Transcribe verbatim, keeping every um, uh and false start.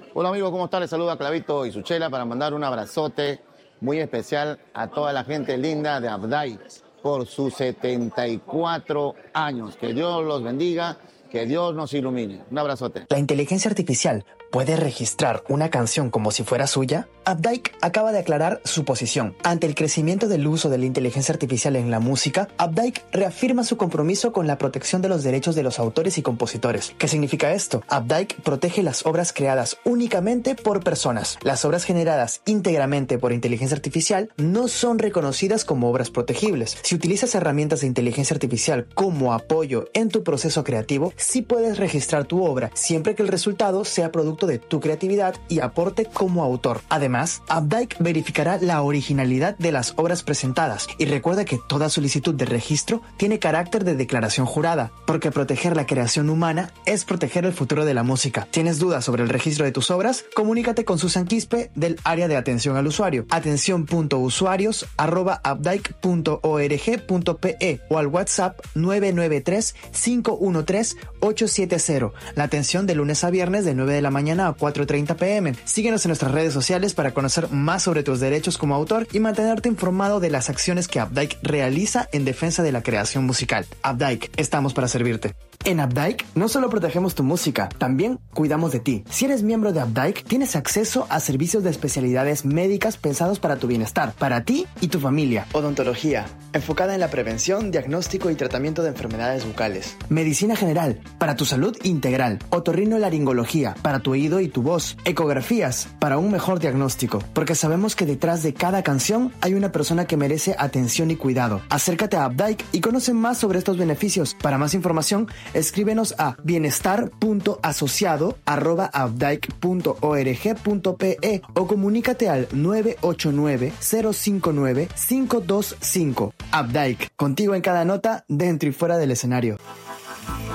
Hola amigos, ¿cómo están? Les saluda Clavito y Suchela para mandar un abrazote muy especial a toda la gente linda de Abday por sus setenta y cuatro años. Que Dios los bendiga, que Dios nos ilumine. Un abrazote. ¿La inteligencia artificial puede registrar una canción como si fuera suya? Updike acaba de aclarar su posición. Ante el crecimiento del uso de la inteligencia artificial en la música, Updike reafirma su compromiso con la protección de los derechos de los autores y compositores. ¿Qué significa esto? Updike protege las obras creadas únicamente por personas. Las obras generadas íntegramente por inteligencia artificial no son reconocidas como obras protegibles. Si utilizas herramientas de inteligencia artificial como apoyo en tu proceso creativo, sí puedes registrar tu obra, siempre que el resultado sea producto de tu creatividad y aporte como autor. Además, Updike verificará la originalidad de las obras presentadas y recuerda que toda solicitud de registro tiene carácter de declaración jurada, porque proteger la creación humana es proteger el futuro de la música. ¿Tienes dudas sobre el registro de tus obras? Comunícate con Susan Quispe del área de atención al usuario, atención punto usuarios arroba updike punto org punto pe o al WhatsApp nueve nueve tres, cinco uno tres, ocho siete cero. La atención de lunes a viernes de nueve de la mañana a cuatro treinta pm. Síguenos en nuestras redes sociales para conocer más sobre tus derechos como autor y mantenerte informado de las acciones que Updike realiza en defensa de la creación musical. Updike, estamos para servirte. En Updike no solo protegemos tu música, también cuidamos de ti. Si eres miembro de Updike, tienes acceso a servicios de especialidades médicas pensados para tu bienestar, para ti y tu familia. Odontología, enfocada en la prevención, diagnóstico y tratamiento de enfermedades bucales. Medicina general, para tu salud integral. Otorrinolaringología, para tu oído y tu voz. Ecografías, para un mejor diagnóstico. Porque sabemos que detrás de cada canción hay una persona que merece atención y cuidado. Acércate a Updike y conoce más sobre estos beneficios. Para más información, escríbenos a bienestar punto asociado arroba updike punto org punto pe o comunícate al nueve ocho nueve, cero cinco nueve, cinco dos cinco. Updike, contigo en cada nota, dentro y fuera del escenario.